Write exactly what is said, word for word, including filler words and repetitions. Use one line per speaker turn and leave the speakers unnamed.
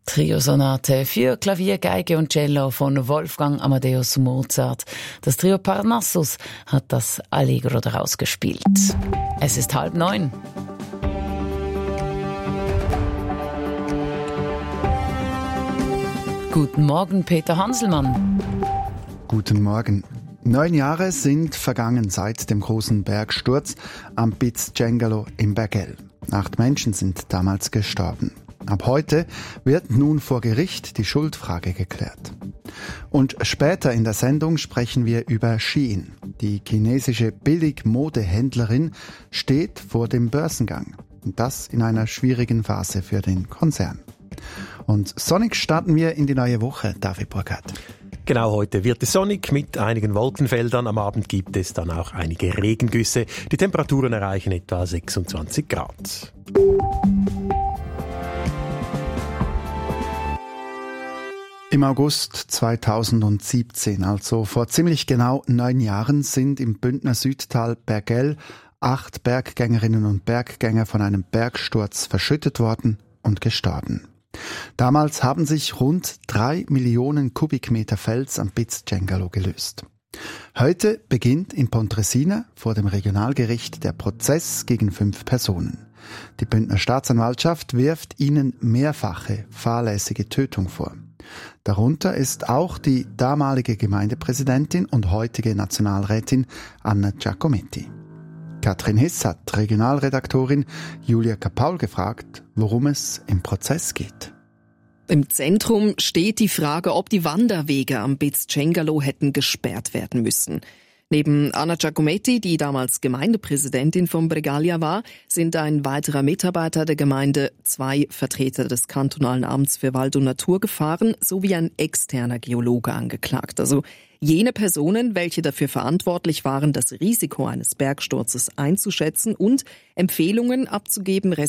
Trio-Sonate für Klavier, Geige und Cello von Wolfgang Amadeus Mozart. Das Trio Parnassus hat das Allegro daraus gespielt. Es ist halb neun. Guten Morgen, Peter Hanselmann.
Guten Morgen. Neun Jahre sind vergangen seit dem großen Bergsturz am Piz Cengalo im Bergell. Acht Menschen sind damals gestorben. Ab heute wird nun vor Gericht die Schuldfrage geklärt. Und später in der Sendung sprechen wir über Shein. Die chinesische Billigmodehändlerin steht vor dem Börsengang. Und das in einer schwierigen Phase für den Konzern. Und sonnig starten wir in die neue Woche, David Burkhardt.
Genau, heute wird es sonnig mit einigen Wolkenfeldern. Am Abend gibt es dann auch einige Regengüsse. Die Temperaturen erreichen etwa sechsundzwanzig Grad.
Im August zweitausendsiebzehn, also vor ziemlich genau neun Jahren, sind im Bündner Südtal Bergell acht Berggängerinnen und Berggänger von einem Bergsturz verschüttet worden und gestorben. Damals haben sich rund drei Millionen Kubikmeter Fels am Piz Cengalo gelöst. Heute beginnt in Pontresina vor dem Regionalgericht der Prozess gegen fünf Personen. Die Bündner Staatsanwaltschaft wirft ihnen mehrfache fahrlässige Tötung vor. Darunter ist auch die damalige Gemeindepräsidentin und heutige Nationalrätin Anna Giacometti. Katrin Hiss hat Regionalredaktorin Julia Kapaul gefragt, worum es im Prozess geht.
Im Zentrum steht die Frage, ob die Wanderwege am Piz Cengalo hätten gesperrt werden müssen. Neben Anna Giacometti, die damals Gemeindepräsidentin von Bregaglia war, sind ein weiterer Mitarbeiter der Gemeinde, zwei Vertreter des kantonalen Amts für Wald- und Naturgefahren sowie ein externer Geologe angeklagt. Also jene Personen, welche dafür verantwortlich waren, das Risiko eines Bergsturzes einzuschätzen und Empfehlungen abzugeben,